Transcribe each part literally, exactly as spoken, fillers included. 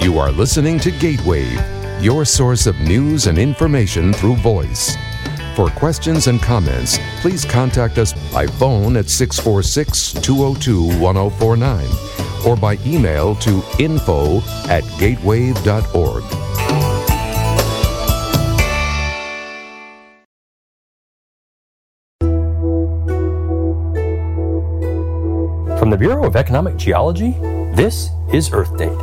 You are listening to Gatewave, your source of news and information through voice. For questions and comments, please contact us by phone at six four six, two oh two, one oh four nine or by email to info at gatewave dot org. From the Bureau of Economic Geology, this is Earth Date.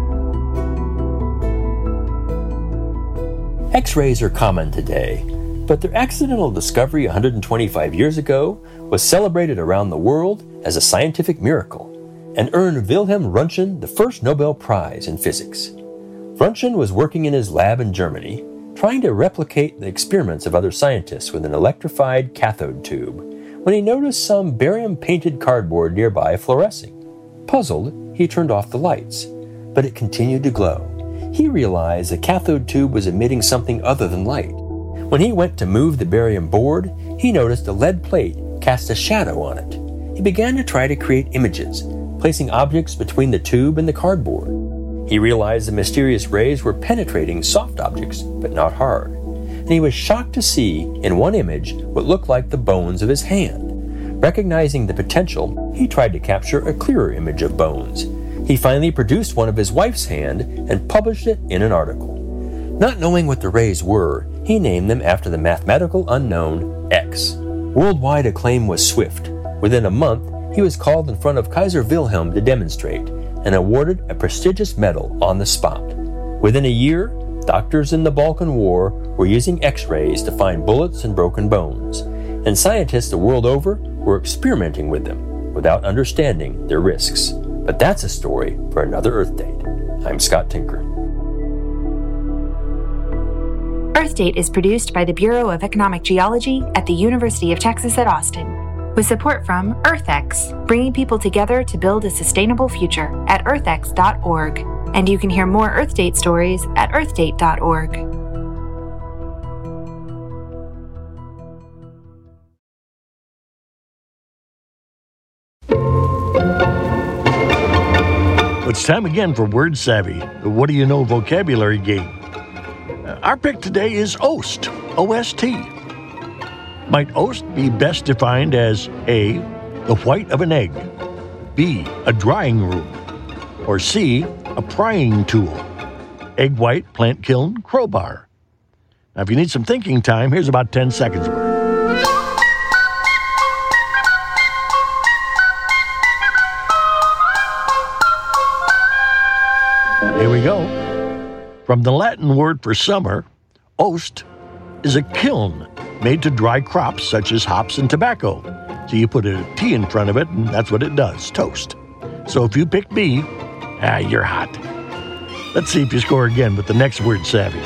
X-rays are common today, but their accidental discovery one hundred twenty-five years ago was celebrated around the world as a scientific miracle and earned Wilhelm Röntgen the first Nobel Prize in physics. Röntgen was working in his lab in Germany, trying to replicate the experiments of other scientists with an electrified cathode tube, when he noticed some barium-painted cardboard nearby fluorescing. Puzzled, he turned off the lights, but it continued to glow. He realized the cathode tube was emitting something other than light. When he went to move the barium board, he noticed a lead plate cast a shadow on it. He began to try to create images, placing objects between the tube and the cardboard. He realized the mysterious rays were penetrating soft objects, but not hard. And he was shocked to see, in one image, what looked like the bones of his hand. Recognizing the potential, he tried to capture a clearer image of bones. He finally produced one of his wife's hand and published it in an article. Not knowing what the rays were, he named them after the mathematical unknown X. Worldwide acclaim was swift. Within a month, he was called in front of Kaiser Wilhelm to demonstrate and awarded a prestigious medal on the spot. Within a year, doctors in the Balkan War were using X-rays to find bullets and broken bones, and scientists the world over were experimenting with them without understanding their risks. But that's a story for another Earth Date. I'm Scott Tinker. Earth Date is produced by the Bureau of Economic Geology at the University of Texas at Austin, with support from EarthX, bringing people together to build a sustainable future at earth x dot org. And you can hear more Earth Date stories at earth date dot org. It's time again for Word Savvy, the What Do You Know vocabulary game. Uh, our pick today is OST, O S T. Might OST be best defined as A, the white of an egg, B, a drying room, or C, a prying tool? Egg white, plant kiln, crowbar. Now, if you need some thinking time, here's about ten seconds worth. Here we go. From the Latin word for summer, ost is a kiln made to dry crops such as hops and tobacco. So you put a T in front of it, and that's what it does, toast. So if you pick B, ah, you're hot. Let's see if you score again with the next Word Savvy.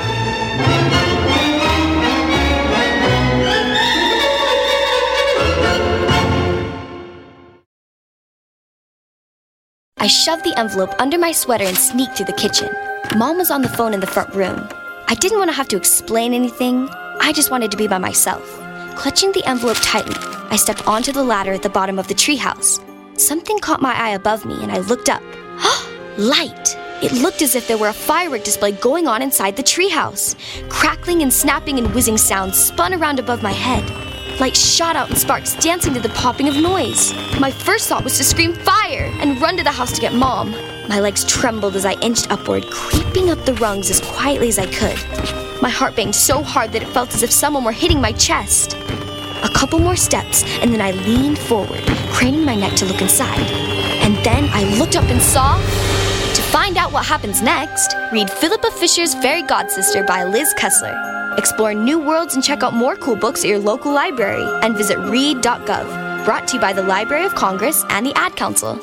I shoved the envelope under my sweater and sneaked through the kitchen. Mom was on the phone in the front room. I didn't want to have to explain anything. I just wanted to be by myself. Clutching the envelope tightly, I stepped onto the ladder at the bottom of the treehouse. Something caught my eye above me, and I looked up. Light! It looked as if there were a firework display going on inside the treehouse. Crackling and snapping and whizzing sounds spun around above my head. Light shot out in sparks, dancing to the popping of noise. My first thought was to scream fire and run to the house to get Mom. My legs trembled as I inched upward, creeping up the rungs as quietly as I could. My heart banged so hard that it felt as if someone were hitting my chest. A couple more steps, and then I leaned forward, craning my neck to look inside. And then I looked up and saw... To find out what happens next, read Philippa Fisher's Fairy Godsister by Liz Kessler. Explore new worlds and check out more cool books at your local library, and visit read dot gov. Brought to you by the Library of Congress and the Ad Council.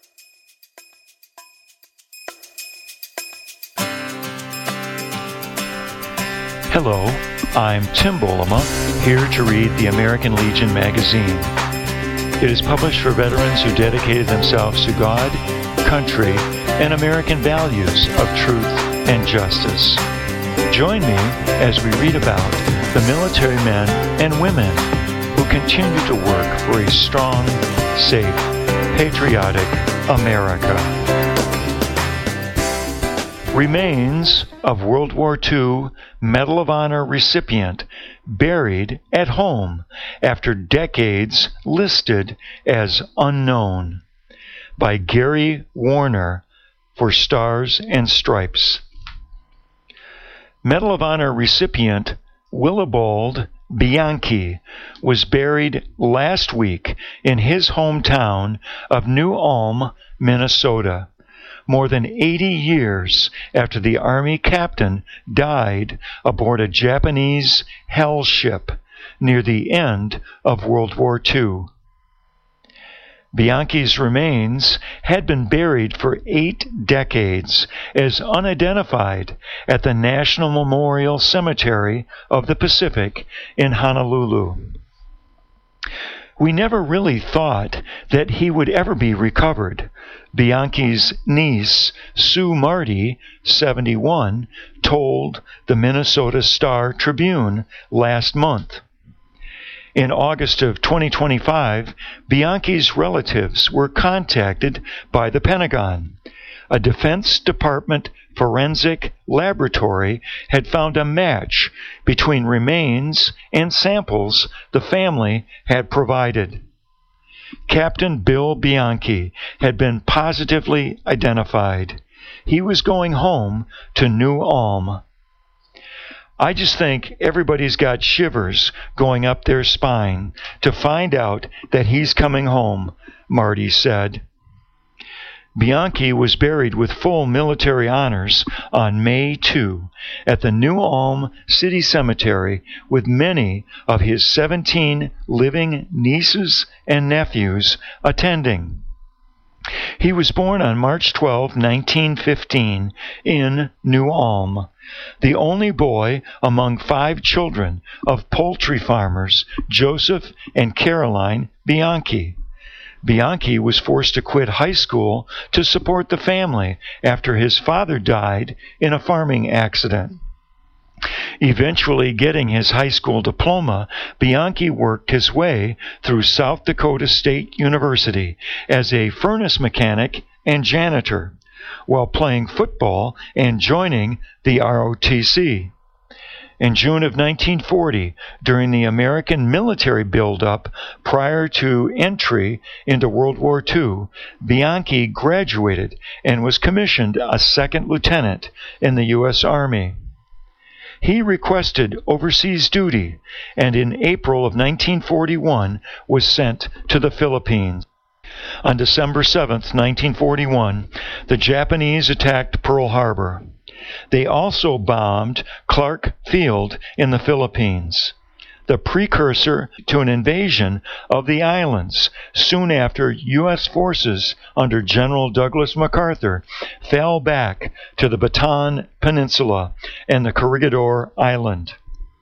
Hello, I'm Tim Bolema, here to read the American Legion magazine. It is published for veterans who dedicated themselves to God, country, and American values of truth and justice. Join me as we read about the military men and women who continue to work for a strong, safe, patriotic America. Remains of World War Two Medal of Honor recipient buried at home after decades listed as unknown, by Gary Warner for Stars and Stripes. Medal of Honor recipient Willibald Bianchi was buried last week in his hometown of New Ulm, Minnesota, more than eighty years after the Army captain died aboard a Japanese hell ship near the end of World War Two. Bianchi's remains had been buried for eight decades as unidentified at the National Memorial Cemetery of the Pacific in Honolulu. We never really thought that he would ever be recovered, Bianchi's niece, Sue Marty, seventy-one, told the Minnesota Star Tribune last month. In August of twenty twenty-five, Bianchi's relatives were contacted by the Pentagon. A Defense Department forensic laboratory had found a match between remains and samples the family had provided. Captain Bill Bianchi had been positively identified. He was going home to New Ulm. I just think everybody's got shivers going up their spine to find out that he's coming home, Marty said. Bianchi was buried with full military honors on May second at the New Ulm City Cemetery, with many of his seventeen living nieces and nephews attending. He was born on March twelfth, nineteen fifteen, in New Ulm, the only boy among five children of poultry farmers Joseph and Caroline Bianchi. Bianchi was forced to quit high school to support the family after his father died in a farming accident. Eventually getting his high school diploma, Bianchi worked his way through South Dakota State University as a furnace mechanic and janitor, while playing football and joining the R O T C. In June of nineteen forty, during the American military buildup prior to entry into World War Two, Bianchi graduated and was commissioned a second lieutenant in the U S Army. He requested overseas duty, and in April of nineteen forty-one was sent to the Philippines. On December seventh, nineteen forty-one, the Japanese attacked Pearl Harbor. They also bombed Clark Field in the Philippines, the precursor to an invasion of the islands soon after U S forces under General Douglas MacArthur fell back to the Bataan Peninsula and the Corregidor Island.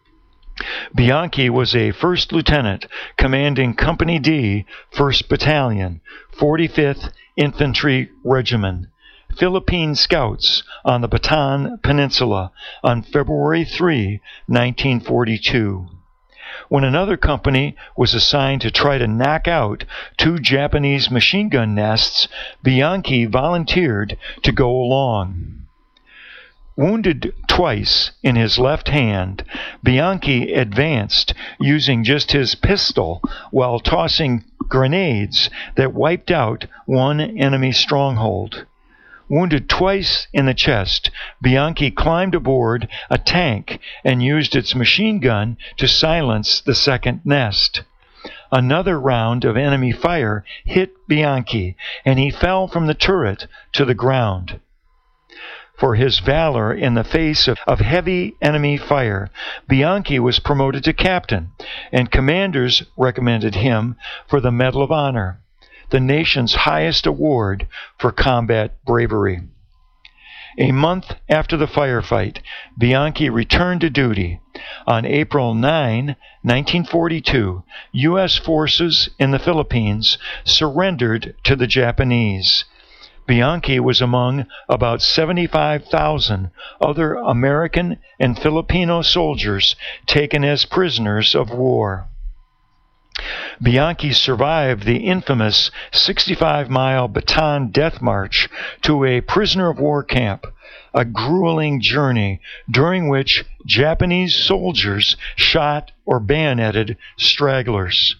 Bianchi was a first lieutenant commanding Company D, first Battalion, forty-fifth Infantry Regiment, Philippine Scouts on the Bataan Peninsula on February third, nineteen forty-two. When another company was assigned to try to knock out two Japanese machine gun nests, Bianchi volunteered to go along. Wounded twice in his left hand, Bianchi advanced using just his pistol while tossing grenades that wiped out one enemy stronghold. Wounded twice in the chest, Bianchi climbed aboard a tank and used its machine gun to silence the second nest. Another round of enemy fire hit Bianchi, and he fell from the turret to the ground. For his valor in the face of, of heavy enemy fire, Bianchi was promoted to captain, and commanders recommended him for the Medal of Honor, the nation's highest award for combat bravery. A month after the firefight, Bianchi returned to duty. On April ninth, nineteen forty-two, U S forces in the Philippines surrendered to the Japanese. Bianchi was among about seventy-five thousand other American and Filipino soldiers taken as prisoners of war. Bianchi survived the infamous sixty-five mile Bataan Death March to a prisoner of war camp, a grueling journey during which Japanese soldiers shot or bayoneted stragglers.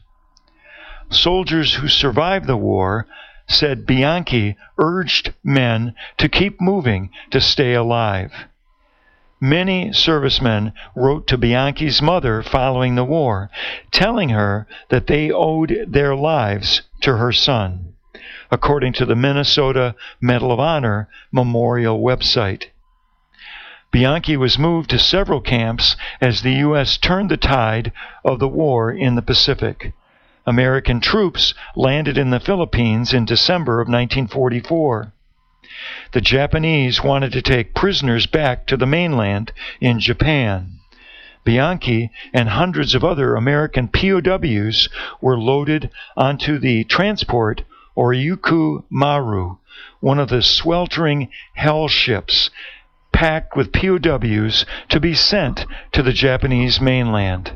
Soldiers who survived the war said Bianchi urged men to keep moving to stay alive. Many servicemen wrote to Bianchi's mother following the war, telling her that they owed their lives to her son, according to the Minnesota Medal of Honor Memorial website. Bianchi was moved to several camps as the U S turned the tide of the war in the Pacific. American troops landed in the Philippines in December of nineteen forty-four. The Japanese wanted to take prisoners back to the mainland in Japan. Bianchi and hundreds of other American P O Ws were loaded onto the transport Oryuku Maru, one of the sweltering hell ships packed with P O Ws to be sent to the Japanese mainland.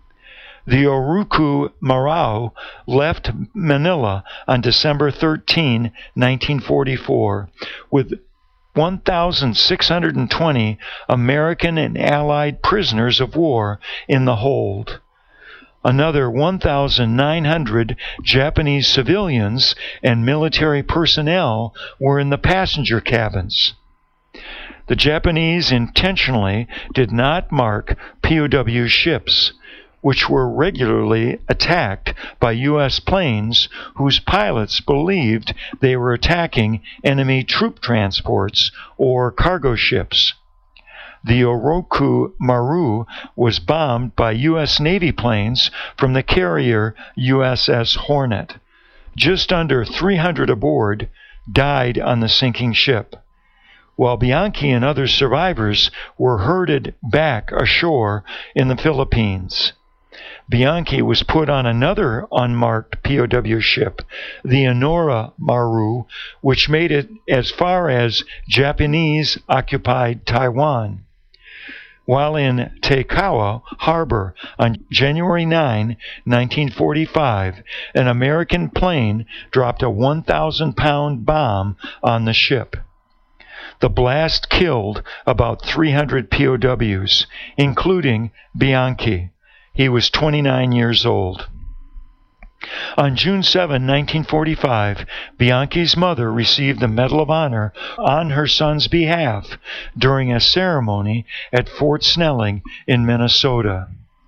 The Oryuku Maru left Manila on December thirteenth, nineteen forty-four, with one thousand six hundred twenty American and Allied prisoners of war in the hold. Another one thousand nine hundred Japanese civilians and military personnel were in the passenger cabins. The Japanese intentionally did not mark P O W ships, which were regularly attacked by U S planes whose pilots believed they were attacking enemy troop transports or cargo ships. The Oryuku Maru was bombed by U S Navy planes from the carrier U S S Hornet. Just under three hundred aboard died on the sinking ship, while Bianchi and other survivors were herded back ashore in the Philippines. Bianchi was put on another unmarked P O W ship, the Enora Maru, which made it as far as Japanese-occupied Taiwan. While in Taikawa Harbor on January ninth, nineteen forty-five, an American plane dropped a one thousand pound bomb on the ship. The blast killed about three hundred P O Ws, including Bianchi. He was twenty-nine years old. On June seventh, nineteen forty-five, Bianchi's mother received the Medal of Honor on her son's behalf during a ceremony at Fort Snelling in Minnesota.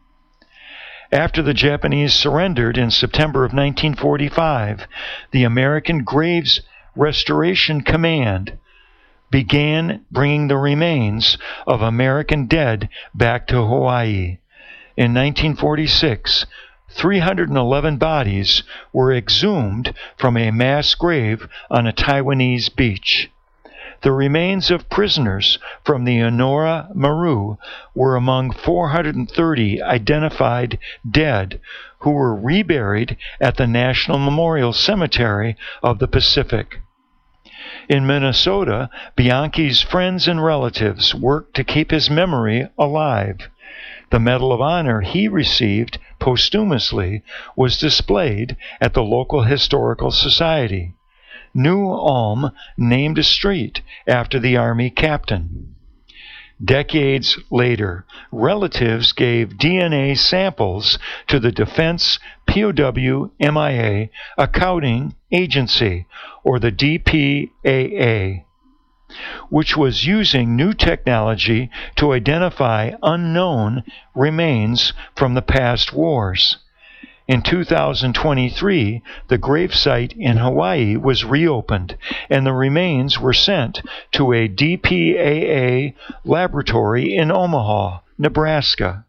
After the Japanese surrendered in September of nineteen forty-five, the American Graves Restoration Command began bringing the remains of American dead back to Hawaii. In nineteen forty-six, three hundred eleven bodies were exhumed from a mass grave on a Taiwanese beach. The remains of prisoners from the Enora Maru were among four hundred thirty identified dead who were reburied at the National Memorial Cemetery of the Pacific. In Minnesota, Bianchi's friends and relatives worked to keep his memory alive. The Medal of Honor he received posthumously was displayed at the local historical society. New Ulm named a street after the Army captain. Decades later, relatives gave D N A samples to the Defense P O W M I A Accounting Agency, or the D P A A, which was using new technology to identify unknown remains from the past wars. In two thousand twenty-three, the gravesite in Hawaii was reopened, and the remains were sent to a D P A A laboratory in Omaha, Nebraska.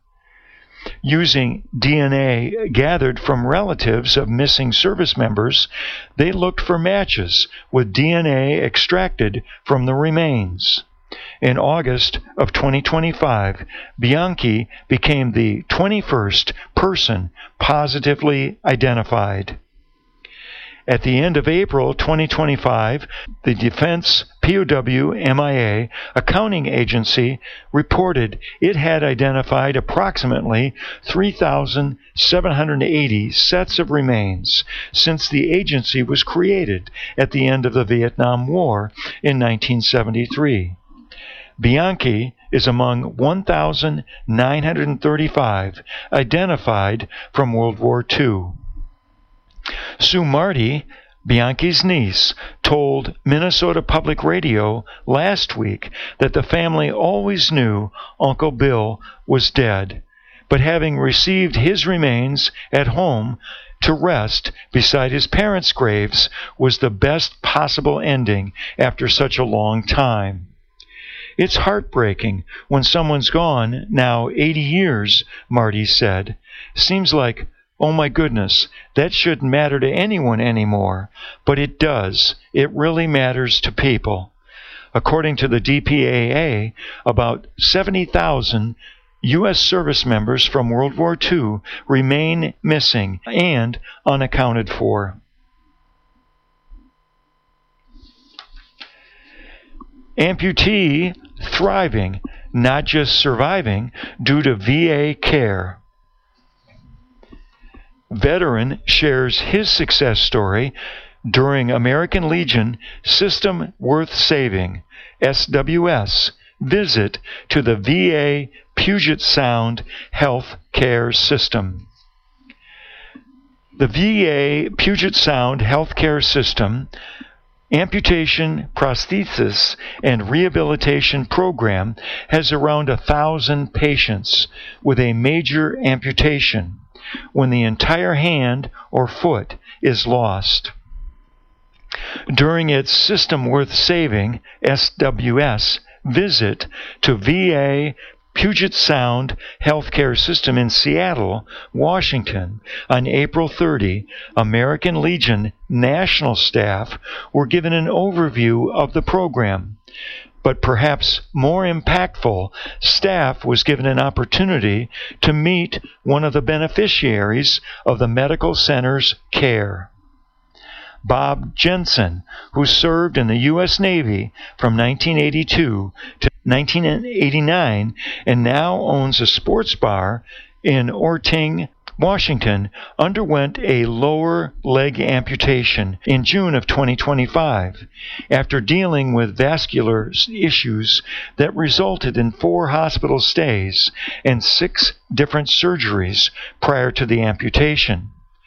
Using D N A gathered from relatives of missing service members, they looked for matches with D N A extracted from the remains. In August of twenty twenty-five, Bianchi became the twenty-first person positively identified. At the end of April twenty twenty-five, the Defense P O W M I A Accounting Agency reported it had identified approximately three thousand seven hundred eighty sets of remains since the agency was created at the end of the Vietnam War in nineteen seventy-three. Bianchi is among one thousand nine hundred thirty-five identified from World War Two. Sue Marty, Bianchi's niece, told Minnesota Public Radio last week that the family always knew Uncle Bill was dead, but having received his remains at home to rest beside his parents' graves was the best possible ending after such a long time. It's heartbreaking when someone's gone now eighty years, Marty said. Seems like, oh my goodness, that shouldn't matter to anyone anymore. But it does. It really matters to people. According to the D P A A, about seventy thousand U S service members from World War Two remain missing and unaccounted for. Amputee thriving, not just surviving, due to V A care. Veteran shares his success story during American Legion System Worth Saving, S W S, visit to the V A Puget Sound Health Care System. The V A Puget Sound Health Care System Amputation, Prosthesis, and Rehabilitation Program has around a thousand patients with a major amputation when the entire hand or foot is lost. During its System Worth Saving, S W S, visit to V A Puget Sound Healthcare System in Seattle, Washington, on April thirtieth, American Legion national staff were given an overview of the program. But perhaps more impactful, staff was given an opportunity to meet one of the beneficiaries of the medical center's care. Bob Jensen, who served in the U S Navy from nineteen eighty-two to nineteen eighty-nine and now owns a sports bar in Orting, Washington, underwent a lower leg amputation in June of twenty twenty-five after dealing with vascular issues that resulted in four hospital stays and six different surgeries prior to the amputation.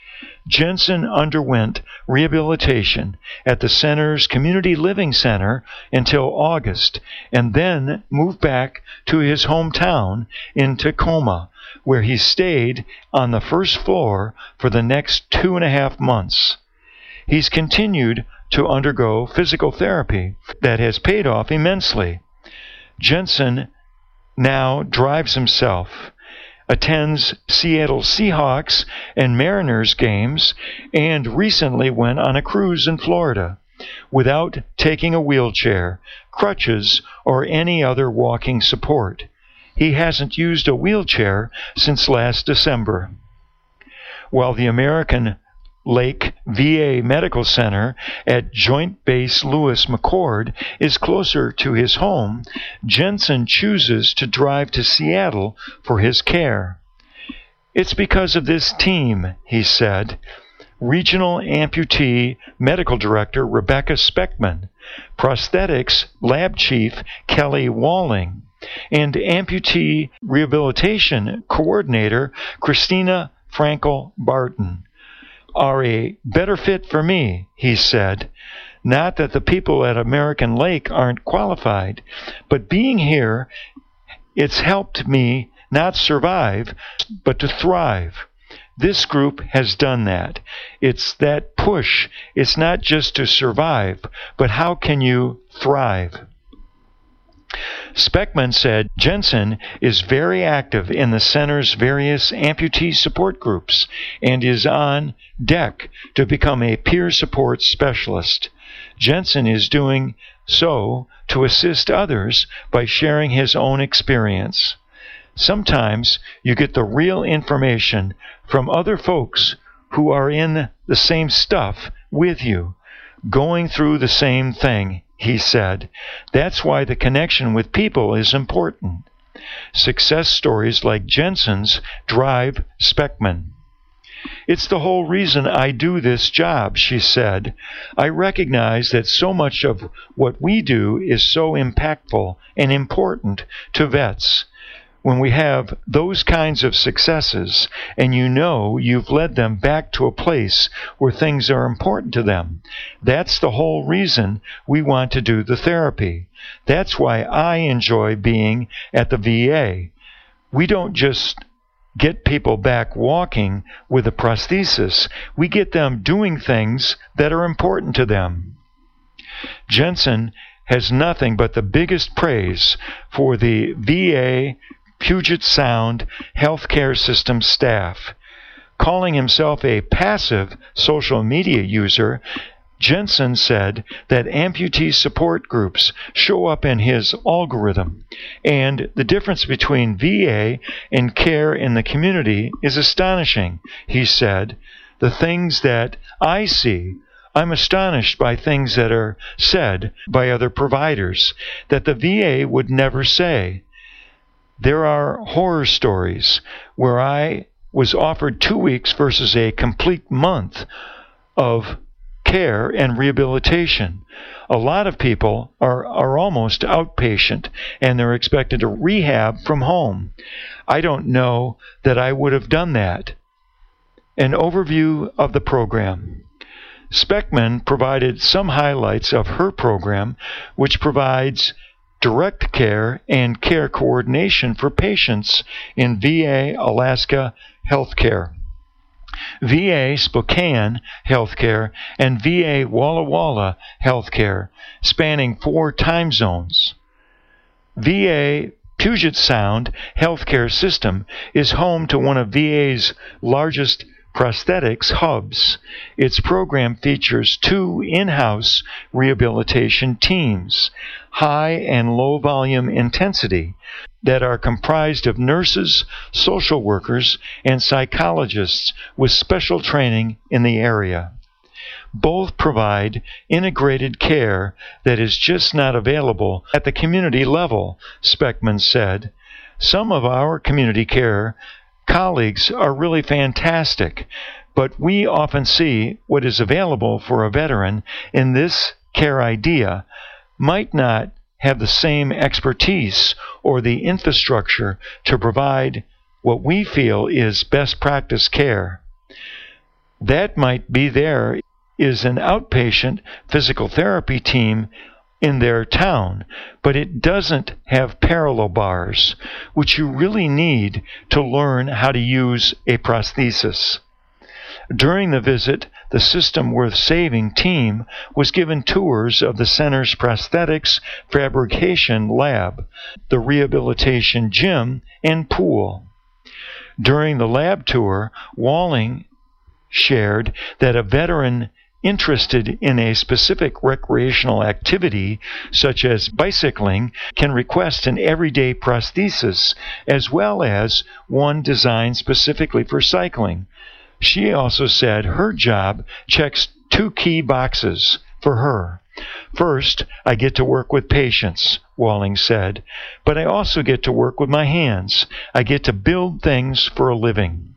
Jensen underwent rehabilitation at the center's Community Living Center until August and then moved back to his hometown in Tacoma, where he stayed on the first floor for the next two and a half months. He's continued to undergo physical therapy that has paid off immensely. Jensen now drives himself, attends Seattle Seahawks and Mariners games, and recently went on a cruise in Florida without taking a wheelchair, crutches, or any other walking support. He hasn't used a wheelchair since last December. While the American Lake V A Medical Center at Joint Base Lewis McChord is closer to his home, Jensen chooses to drive to Seattle for his care. It's because of this team, he said. Regional Amputee Medical Director Rebecca Speckman, Prosthetics Lab Chief Kelly Walling, and Amputee Rehabilitation Coordinator Christina Frankel Barton are a better fit for me, he said. Not that the people at American Lake aren't qualified, but being here, it's helped me not survive, but to thrive. This group has done that. It's that push. It's not just to survive, but how can you thrive? Speckman said Jensen is very active in the center's various amputee support groups and is on deck to become a peer support specialist. Jensen is doing so to assist others by sharing his own experience. Sometimes you get the real information from other folks who are in the same stuff with you, going through the same thing, he said. That's why the connection with people is important. Success stories like Jensen's drive Speckman. It's the whole reason I do this job, she said. I recognize that so much of what we do is so impactful and important to vets. When we have those kinds of successes, and you know you've led them back to a place where things are important to them, that's the whole reason we want to do the therapy. That's why I enjoy being at the V A. We don't just get people back walking with a prosthesis. We get them doing things that are important to them. Jensen has nothing but the biggest praise for the V A Puget Sound healthcare system staff. Calling himself a passive social media user, Jensen said that amputee support groups show up in his algorithm, and the difference between V A and care in the community is astonishing, he said. The things that I see, I'm astonished by things that are said by other providers that the V A would never say. There are horror stories where I was offered two weeks versus a complete month of care and rehabilitation. A lot of people are, are almost outpatient, and they're expected to rehab from home. I don't know that I would have done that. An overview of the program. Speckman provided some highlights of her program, which provides direct care and care coordination for patients in V A Alaska Healthcare, V A Spokane Healthcare, and V A Walla Walla Healthcare, spanning four time zones. V A Puget Sound Healthcare System is home to one of V A's largest prosthetics hubs. Its program features two in-house rehabilitation teams, high and low volume intensity, that are comprised of nurses, social workers, and psychologists with special training in the area. Both provide integrated care that is just not available at the community level, Speckman said. Some of our community care colleagues are really fantastic, but we often see what is available for a veteran in this care idea might not have the same expertise or the infrastructure to provide what we feel is best practice care. That might be there is an outpatient physical therapy team in their town, but it doesn't have parallel bars, which you really need to learn how to use a prosthesis. During the visit, the System Worth Saving team was given tours of the center's prosthetics fabrication lab, the rehabilitation gym, and pool. During the lab tour, Walling shared that a veteran interested in a specific recreational activity, such as bicycling, can request an everyday prosthesis as well as one designed specifically for cycling. She also said her job checks two key boxes for her. First, I get to work with patients, Walling said, but I also get to work with my hands. I get to build things for a living.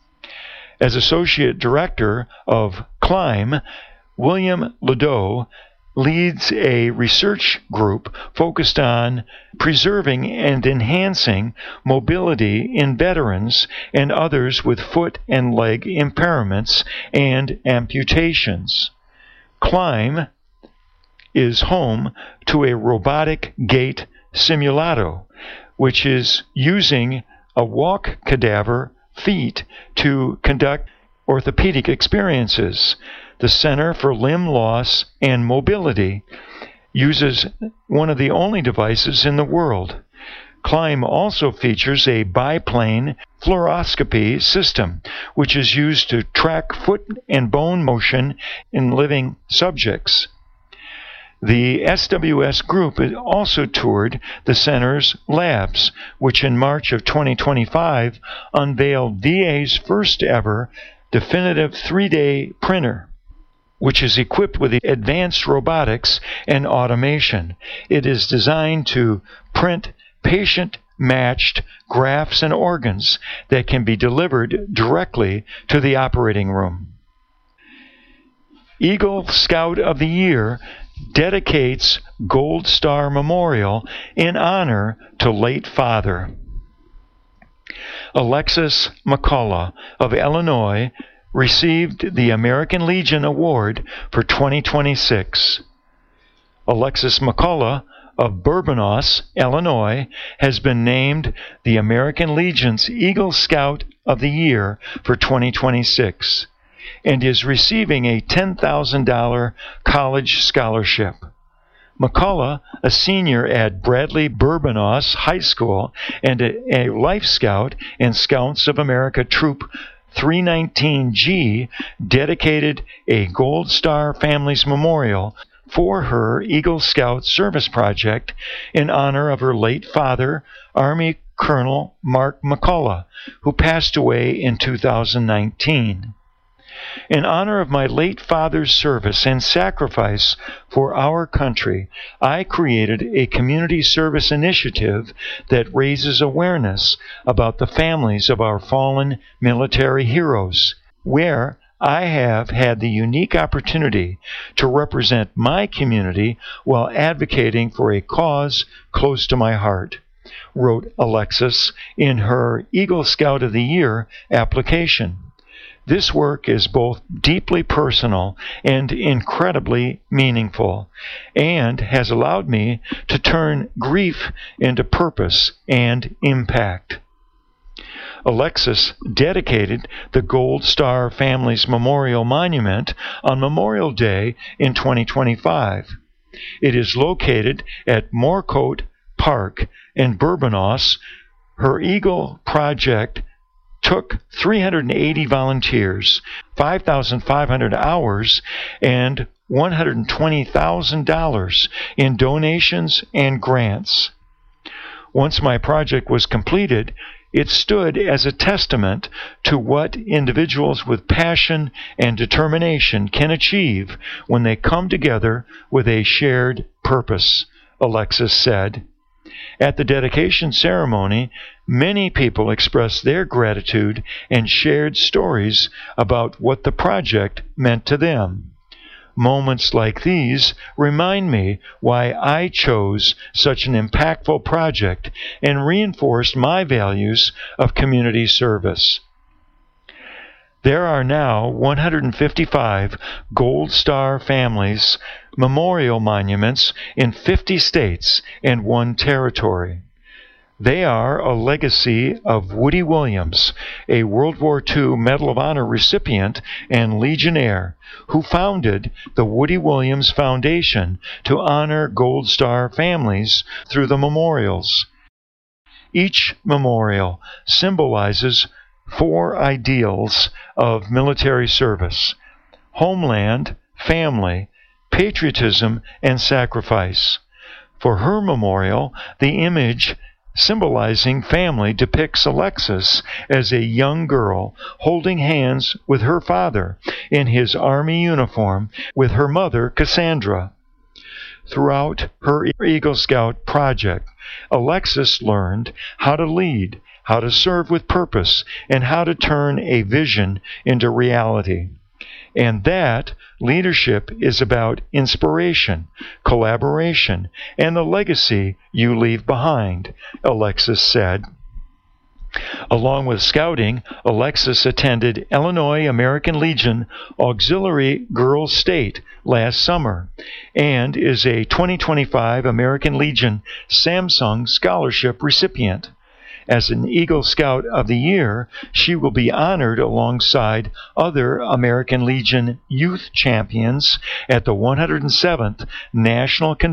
As Associate Director of CLIMB, William Ledoux leads a research group focused on preserving and enhancing mobility in veterans and others with foot and leg impairments and amputations. CLIMB is home to a robotic gait simulator, which is using a walk cadaver feet to conduct orthopedic experiences. The Center for Limb Loss and Mobility uses one of the only devices in the world. CLIMB also features a biplane fluoroscopy system, which is used to track foot and bone motion in living subjects. The S W S group also toured the center's labs, which in March of twenty twenty-five unveiled V A's first ever definitive three-day printer, which is equipped with advanced robotics and automation. It is designed to print patient-matched grafts and organs that can be delivered directly to the operating room. Eagle Scout of the Year dedicates Gold Star Memorial in honor to late father. Alexis McCullough of Illinois received the American Legion Award for twenty twenty-six. Alexis McCullough of Bourbonnois, Illinois, has been named the American Legion's Eagle Scout of the Year for twenty twenty-six and is receiving a ten thousand dollars college scholarship. McCullough, a senior at Bradley Bourbonnois High School and a, a Life Scout in Scouts of America Troop three nineteen G, dedicated a Gold Star Families Memorial for her Eagle Scout service project in honor of her late father, Army Colonel Mark McCullough, who passed away in two thousand nineteen. In honor of my late father's service and sacrifice for our country, I created a community service initiative that raises awareness about the families of our fallen military heroes, where I have had the unique opportunity to represent my community while advocating for a cause close to my heart, wrote Alexis in her Eagle Scout of the Year application. This work is both deeply personal and incredibly meaningful, and has allowed me to turn grief into purpose and impact. Alexis dedicated the Gold Star Families Memorial Monument on Memorial Day in twenty twenty-five. It is located at Moorcote Park in Bourbonnois. Her Eagle project took three hundred eighty volunteers, five thousand five hundred hours, and one hundred twenty thousand dollars in donations and grants. Once my project was completed, it stood as a testament to what individuals with passion and determination can achieve when they come together with a shared purpose, Alexis said. At the dedication ceremony, many people expressed their gratitude and shared stories about what the project meant to them. Moments like these remind me why I chose such an impactful project and reinforced my values of community service. There are now one hundred fifty-five Gold Star Families memorial monuments in fifty states and one territory. They are a legacy of Woody Williams, a World War Two Medal of Honor recipient and Legionnaire, who founded the Woody Williams Foundation to honor Gold Star families through the memorials. Each memorial symbolizes four ideals of military service: homeland, family, patriotism, and sacrifice. For her memorial, the image symbolizing family depicts Alexis as a young girl holding hands with her father in his Army uniform with her mother, Cassandra. Throughout her Eagle Scout project, Alexis learned how to lead, how to serve with purpose, and how to turn a vision into reality. And that leadership is about inspiration, collaboration, and the legacy you leave behind, Alexis said. Along with scouting, Alexis attended Illinois American Legion Auxiliary Girls State last summer and is a twenty twenty-five American Legion Samsung Scholarship recipient. As an Eagle Scout of the Year, she will be honored alongside other American Legion youth champions at the one hundred seventh National Convention